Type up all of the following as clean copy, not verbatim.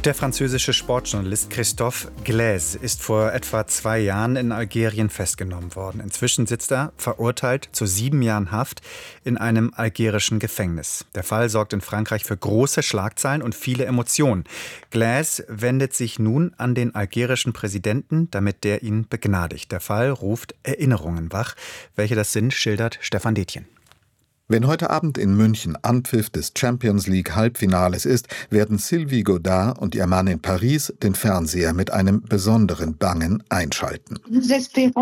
Der französische Sportjournalist Christophe Glaise ist vor etwa 2 Jahren in Algerien festgenommen worden. Inzwischen sitzt er, verurteilt zu 7 Jahren Haft, in einem algerischen Gefängnis. Der Fall sorgt in Frankreich für große Schlagzeilen und viele Emotionen. Glaise wendet sich nun an den algerischen Präsidenten, damit der ihn begnadigt. Der Fall ruft Erinnerungen wach. Welche das sind, schildert Stefan Detjen. Wenn heute Abend in München Anpfiff des Champions League Halbfinales ist, werden Sylvie Godard und ihr Mann in Paris den Fernseher mit einem besonderen Bangen einschalten. Wir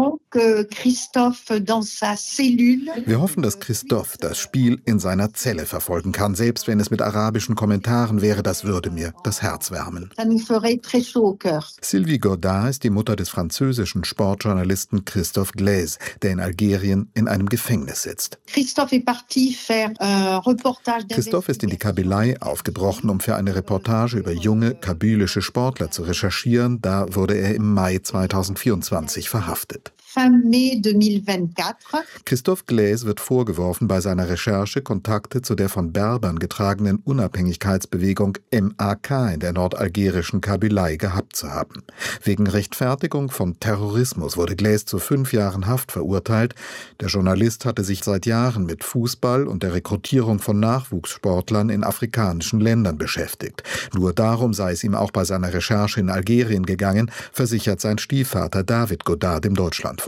hoffen, dass Christophe das Spiel in seiner Zelle verfolgen kann. Selbst wenn es mit arabischen Kommentaren wäre, das würde mir das Herz wärmen. Sylvie Godard ist die Mutter des französischen Sportjournalisten Christophe Glaise, der in Algerien in einem Gefängnis sitzt. Christophe ist in die Kabylei aufgebrochen, um für eine Reportage über junge kabylische Sportler zu recherchieren. Da wurde er im Mai 2024 verhaftet. Christophe Glaise wird vorgeworfen, bei seiner Recherche Kontakte zu der von Berbern getragenen Unabhängigkeitsbewegung MAK in der nordalgerischen Kabylei gehabt zu haben. Wegen Rechtfertigung von Terrorismus wurde Glaise zu 5 Jahren Haft verurteilt. Der Journalist hatte sich seit Jahren mit Fußball und der Rekrutierung von Nachwuchssportlern in afrikanischen Ländern beschäftigt. Nur darum sei es ihm auch bei seiner Recherche in Algerien gegangen, versichert sein Stiefvater David Godard dem Deutschlandfunk.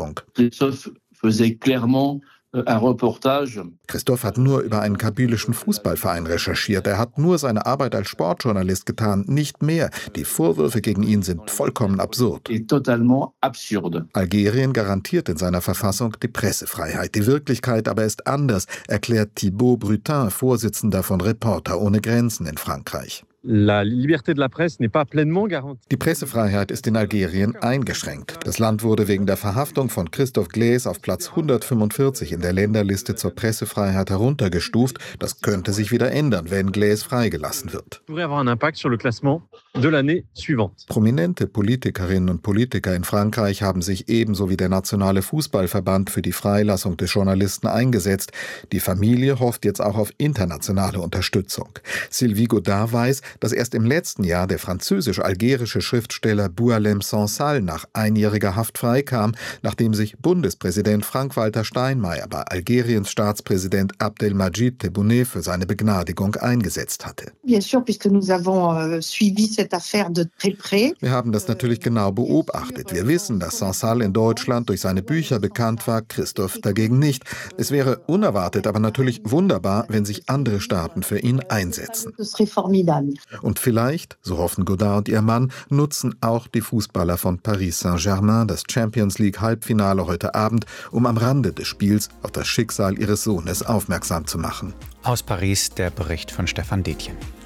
Christophe hat nur über einen kabylischen Fußballverein recherchiert. Er hat nur seine Arbeit als Sportjournalist getan, nicht mehr. Die Vorwürfe gegen ihn sind vollkommen absurd. Algerien garantiert in seiner Verfassung die Pressefreiheit. Die Wirklichkeit aber ist anders, erklärt Thibaut Brutin, Vorsitzender von Reporter ohne Grenzen in Frankreich. Die Pressefreiheit ist in Algerien eingeschränkt. Das Land wurde wegen der Verhaftung von Christophe Glaise auf Platz 145 in der Länderliste zur Pressefreiheit heruntergestuft. Das könnte sich wieder ändern, wenn Glaise freigelassen wird. Prominente Politikerinnen und Politiker in Frankreich haben sich ebenso wie der Nationale Fußballverband für die Freilassung des Journalisten eingesetzt. Die Familie hofft jetzt auch auf internationale Unterstützung. Sylvie Godard weiß, dass erst im letzten Jahr der französisch-algerische Schriftsteller Boualem Sansal nach einjähriger Haft freikam, nachdem sich Bundespräsident Frank-Walter Steinmeier bei Algeriens Staatspräsident Abdelmadjid Tebboune für seine Begnadigung eingesetzt hatte. Wir haben das natürlich genau beobachtet. Wir wissen, dass Sansal in Deutschland durch seine Bücher bekannt war, Christophe dagegen nicht. Es wäre unerwartet, aber natürlich wunderbar, wenn sich andere Staaten für ihn einsetzen. Und vielleicht, so hoffen Godard und ihr Mann, nutzen auch die Fußballer von Paris Saint-Germain das Champions League Halbfinale heute Abend, um am Rande des Spiels auf das Schicksal ihres Sohnes aufmerksam zu machen. Aus Paris der Bericht von Stefan Detjen.